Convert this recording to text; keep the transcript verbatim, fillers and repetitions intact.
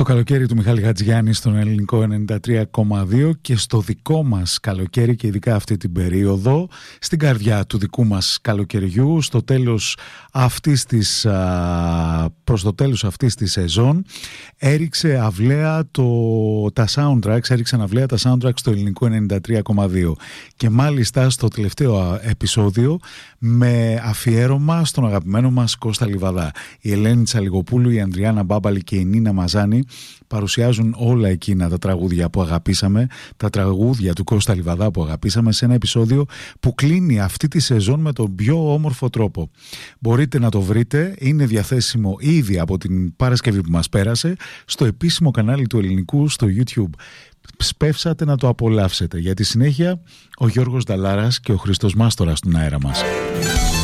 Στο καλοκαίρι του Μιχάλη Χατζηγιάννη στον Ελληνικό ενενήντα τρία κόμμα δύο και στο δικό μας καλοκαίρι και ειδικά αυτή την περίοδο, στην καρδιά του δικού μας καλοκαιριού, στο τέλος αυτής της, προς το τέλος αυτής της σεζόν, έριξε αυλαία το, τα soundtracks, έριξαν αυλαία τα soundtracks στο Ελληνικό ενενήντα τρία κόμμα δύο και μάλιστα στο τελευταίο επεισόδιο με αφιέρωμα στον αγαπημένο μας Κώστα Λιβαδά. Η Ελένη Τσαλιγοπούλου, η Ανδριάννα Μπάμπαλη και η Νίνα Μαζάνη παρουσιάζουν όλα εκείνα τα τραγούδια που αγαπήσαμε, τα τραγούδια του Κώστα Λιβαδά που αγαπήσαμε, σε ένα επεισόδιο που κλείνει αυτή τη σεζόν με τον πιο όμορφο τρόπο. Μπορείτε να το βρείτε, είναι διαθέσιμο ήδη από την Παρασκευή που μας πέρασε στο επίσημο κανάλι του Ελληνικού στο YouTube. Σπεύσατε να το απολαύσετε. Για τη συνέχεια ο Γιώργος Νταλάρας και ο Χριστός Μάστορας στον αέρα μας.